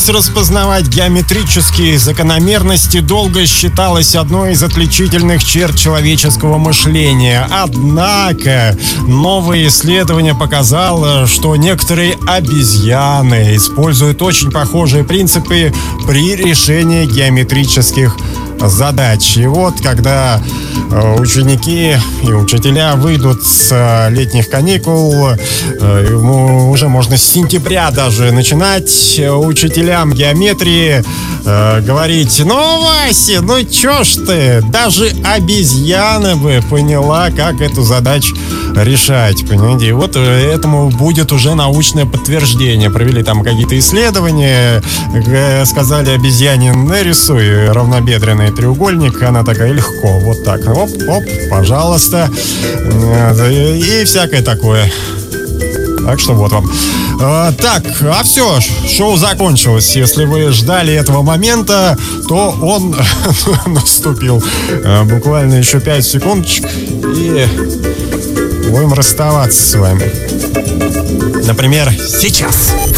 Распознавать геометрические закономерности долго считалось одной из отличительных черт человеческого мышления. Однако новое исследование показало, что некоторые обезьяны используют очень похожие принципы при решении геометрических задач. И вот, когда ученики и учителя выйдут с летних каникул, уже можно с сентября даже начинать учителям геометрии говорить: ну, Вася, ну чё ж ты, даже обезьяна бы поняла, как эту задачу решать, понимаете? И вот этому будет уже научное подтверждение. Провели там какие-то исследования, сказали обезьяне: нарисуй равнобедренный треугольник. Она такая: легко, вот так, оп, пожалуйста, и всякое такое. Так что вот вам. Так, все, шоу закончилось. Если вы ждали этого момента, то он наступил. Буквально еще 5 секундочек, и будем расставаться с вами. Например, сейчас.